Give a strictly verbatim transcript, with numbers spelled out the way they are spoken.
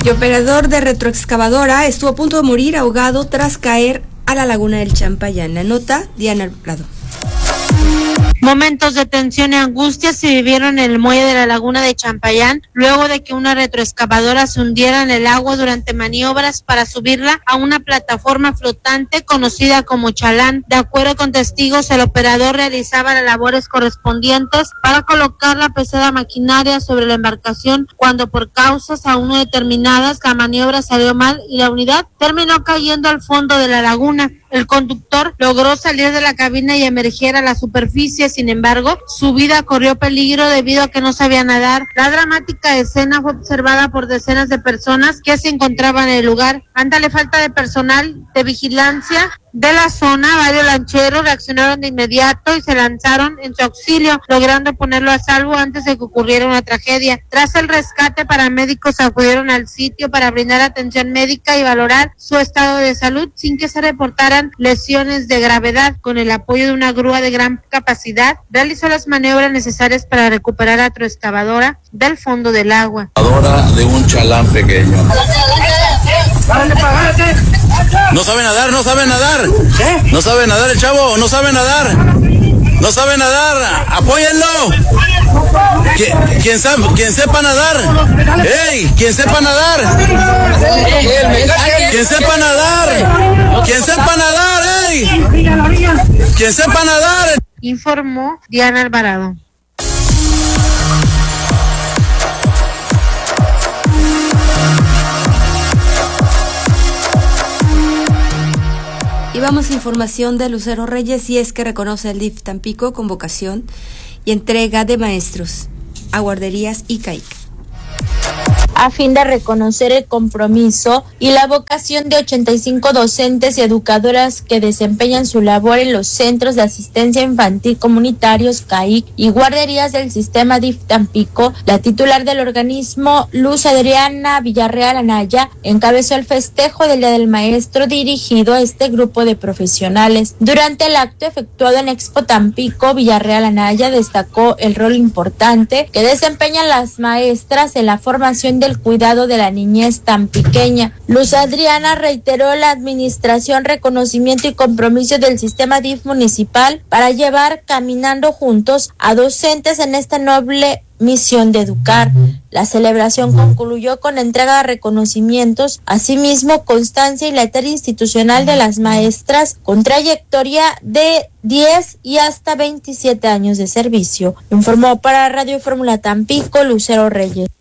Y operador de retroexcavadora estuvo a punto de morir ahogado tras caer a la laguna del Champayán. La nota, Diana Alvarado. Momentos de tensión y angustia se vivieron en el muelle de la laguna de Champayán luego de que una retroexcavadora se hundiera en el agua durante maniobras para subirla a una plataforma flotante conocida como Chalán. De acuerdo con testigos, el operador realizaba las labores correspondientes para colocar la pesada maquinaria sobre la embarcación cuando por causas aún no determinadas la maniobra salió mal y la unidad terminó cayendo al fondo de la laguna. El conductor logró salir de la cabina y emerger a la superficie, sin embargo, su vida corrió peligro debido a que no sabía nadar. La dramática escena fue observada por decenas de personas que se encontraban en el lugar. Ante la falta de personal de vigilancia de la zona, varios lancheros reaccionaron de inmediato y se lanzaron en su auxilio, logrando ponerlo a salvo antes de que ocurriera una tragedia. Tras el rescate, paramédicos acudieron al sitio para brindar atención médica y valorar su estado de salud sin que se reportaran lesiones de gravedad. Con el apoyo de una grúa de gran capacidad, realizó las maniobras necesarias para recuperar a la retroexcavadora del fondo del agua. De un chalán pequeño. No sabe nadar, no sabe nadar. ¿Qué? No sabe nadar el chavo, no sabe nadar. No sabe nadar, apóyenlo. ¿Quién, sabe, quien sepa nadar. ¡Ey! ¿Quién sepa nadar? ¿Quién sepa nadar? ¿Quién sepa nadar? ¡Ey! ¿Quién sepa nadar? Informó Diana Alvarado. Y vamos a información de Lucero Reyes, y es que reconoce el D I F Tampico convocación y entrega de maestros a guarderías y C A I C. A fin de reconocer el compromiso y la vocación de ochenta y cinco docentes y educadoras que desempeñan su labor en los centros de asistencia infantil comunitarios C A I C y guarderías del sistema D I F Tampico, la titular del organismo, Luz Adriana Villarreal Anaya, encabezó el festejo del Día del Maestro dirigido a este grupo de profesionales. Durante el acto efectuado en Expo Tampico, Villarreal Anaya destacó el rol importante que desempeñan las maestras en la formación del cuidado de la niñez tan pequeña. Luz Adriana reiteró la administración, reconocimiento y compromiso del sistema D I F municipal para llevar caminando juntos a docentes en esta noble misión de educar. La celebración concluyó con entrega de reconocimientos, asimismo constancia y lealtad institucional de las maestras con trayectoria de diez y hasta veintisiete años de servicio. Informó para Radio Fórmula Tampico, Lucero Reyes.